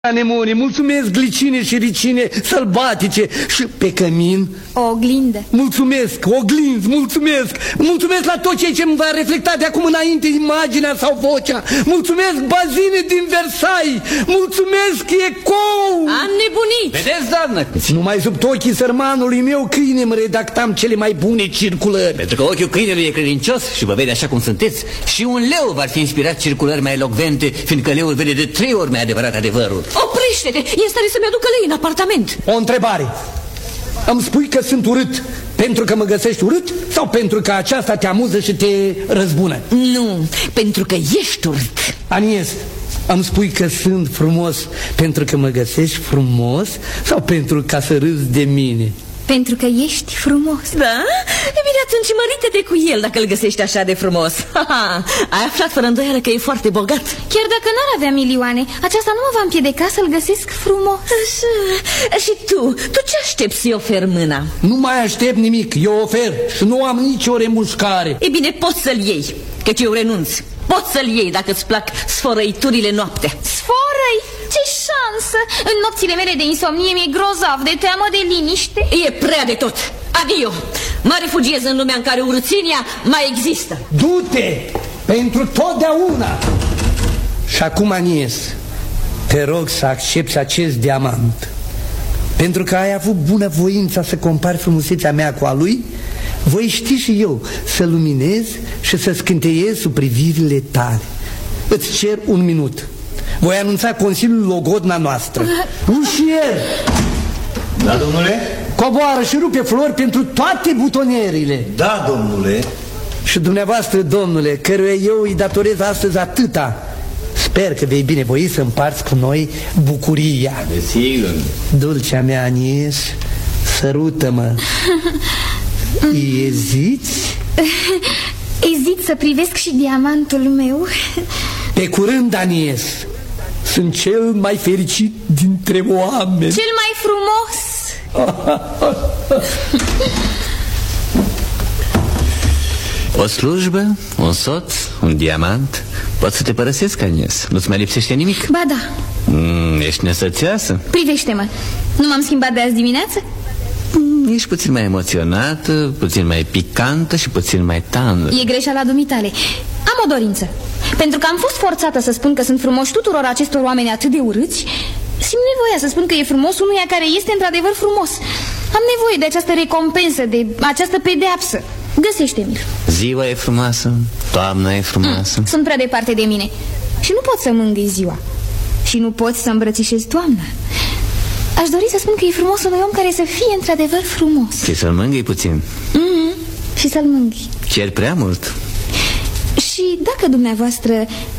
anemone, mulțumesc glicine și ricine sălbatice și pe cămin o oglindă. Mulțumesc, oglinzi, mulțumesc la tot ceea ce îmi va reflecta de acum înainte imaginea sau vocea. Mulțumesc bazine din Versailles, mulțumesc ecou. Am nebunit. Vedeți, doamnă? Numai sub ochii sărmanului meu câine îmi redactam cele mai bune circulări. Pentru că ochiul câinelui e credincios și vă vede așa cum sunteți. Și un leu v-ar fi inspirat circulări mai elocvente, fiindcă leul vede de 3 ori mai adevărat adevărul. Oprește-te! E în stare să-mi aducă lei în apartament. O întrebare. Îmi spui că sunt urât pentru că mă găsești urât sau pentru că aceasta te amuză și te răzbună? Nu, pentru că ești urât. Anies, îmi spui că sunt frumos pentru că mă găsești frumos sau pentru ca să râzi de mine? Pentru că ești frumos. Da? E bine, atunci mărită-te cu el dacă îl găsești așa de frumos. Ai aflat fără îndoială că e foarte bogat. Chiar dacă n-ar avea milioane, aceasta nu mă va împiedica să-l găsesc frumos. Așa. Și tu ce aștepți să-i oferi mâna? Nu mai aștept nimic, eu ofer și nu am nicio remușcare. E bine, poți să-l iei, căci eu renunț. Poți să-l iei dacă îți plac sfărăiturile noaptea. Sfărăi? Ce șansă! În nopțile mele de insomnie mi-e grozav de teamă de liniște. E prea de tot. Adio! Mă refugiez în lumea în care urățenia mai există. Du-te! Pentru totdeauna! Și acum, Anies, te rog să accepti acest diamant. Pentru că ai avut bunăvoința să compari frumusețea mea cu a lui, voi ști și eu să luminez și să scânteiez sub privirile tale. Îți cer 1 minut. Voi anunța Consiliul Logodna noastră. Ușier! Da, domnule? Coboară și rupe flori pentru toate butonierile. Da, domnule. Și dumneavoastră, domnule, căruia eu îi datorez astăzi atâta, sper că vei binevoi să împarți cu noi bucuria. Desigur. Dulcea mea, Anies, sărută-mă. Eziți? Ezit să privesc și diamantul meu. Pe curând, Anies. Sunt cel mai fericit dintre oameni. Cel mai frumos. O slujbă, un soț, un diamant. Pot să te părăsesc, Anies. Nu-ți mai lipsește nimic? Ba da. Ești nesățioasă? Privește-mă. Nu m-am schimbat de azi dimineață? Ești puțin mai emoționată, puțin mai picantă și puțin mai tandră. E greșeala dumitale. Am o dorință. Pentru că am fost forțată să spun că sunt frumoși tuturor acestor oameni atât de urâți, simt nevoia să spun că e frumos unuia care este într-adevăr frumos. Am nevoie de această recompensă, de această pedeapsă. Găsește-mi. Ziua e frumoasă, toamna e frumoasă. Sunt prea departe de mine. Și nu pot să mângâi ziua. Și nu poți să îmbrățișezi toamna. Aș dori să spun că e frumos un om care să fie într-adevăr frumos. Și să-l mângâi puțin. Și să-l mângâi. Ceri prea mult. Și dacă dumneavoastră...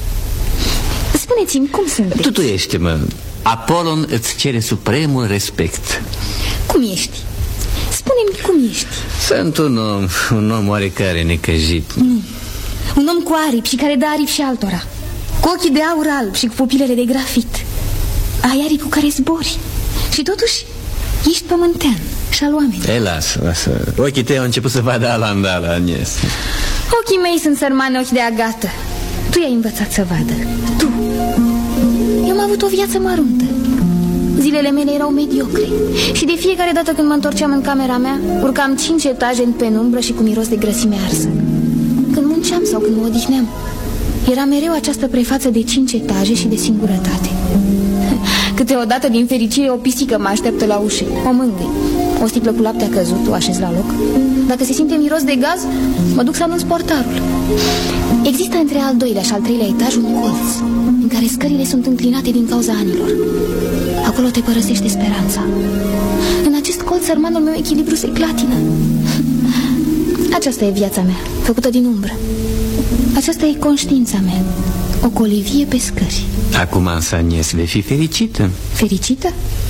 Spuneți-mi cum sunteți. Tutuiește-mă. Apolon îți cere supremul respect. Cum ești? Spune-mi cum ești. Sunt un om oarecare necăjit. Un om cu aripi și care dă aripi și altora. Cu ochii de aur alb și cu pupilele de grafit. Ai aripi cu care zbori. Și totuși ești pământean și al oamenilor. Ei, lasă. Ochii tăi au început să vadă alandala, Anies. Ochii mei sunt sărmani ochi de agată. Tu i-ai învățat să vadă. Tu. Eu am avut o viață măruntă. Zilele mele erau mediocre. Și de fiecare dată când mă întorceam în camera mea, urcam 5 etaje în penumbră și cu miros de grăsime arsă. Când munceam sau când mă odihneam, era mereu această prefață de 5 etaje și de singurătate. Câteodată, din fericire, o pisică mă așteaptă la ușă. O mângâi. O sticlă cu lapte a căzut, o așez la loc. Dacă se simte miros de gaz, mă duc să anunț portarul. Există între al 2-lea și al 3-lea etaj un colț în care scările sunt înclinate din cauza anilor. Acolo te părăsește speranța. În acest colț, sărmanul meu echilibru se clatină. Aceasta e viața mea, făcută din umbră. Aceasta e conștiința mea. O colivie pe scări. Acum, însă, Anies, vei fi fericită. Fericită?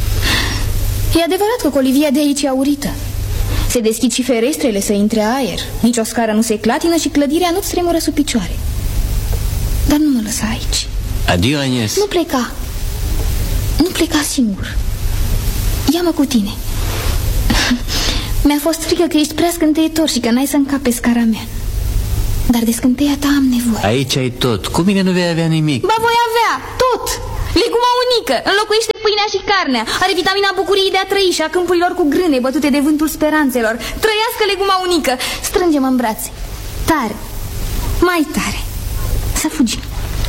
E adevărat că colivia de aici e aurită. Se deschid și ferestrele să intre aer. Nici o scară nu se clatină și clădirea nu-ți tremură sub picioare. Dar nu mă lăsa aici. Adio, Anies. Nu pleca. Nu pleca singur. Ia-mă cu tine. Mi-a fost frică că ești prea scânteitor și că n-ai să încapi pe scara mea. Dar de scânteia ta am nevoie. Aici ai tot. Cu mine nu vei avea nimic. Ba voi avea tot. Leguma unică înlocuiește pâinea și carnea. Are vitamina bucuriei de a trăi și a câmpurilor cu grâne bătute de vântul speranțelor. Trăiască leguma unică. Strângem în brațe. Tare. Mai tare. Să fugim.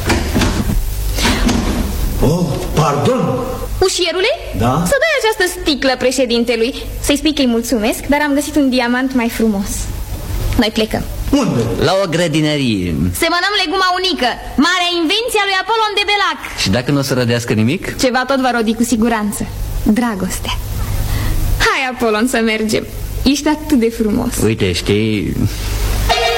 Oh, pardon. Ușierule? Da? Să dai această sticlă președintelui. Să-i spui că-i mulțumesc, dar am găsit un diamant mai frumos. Noi plecăm. Unde? La o grădinărie. Semănăm leguma unică, marea invenție a lui Apolon de Belac. Și dacă nu o să rădească nimic? Ceva tot va rodi cu siguranță. Dragostea. Hai, Apolon, să mergem. Ești atât de frumos. Uite, știi,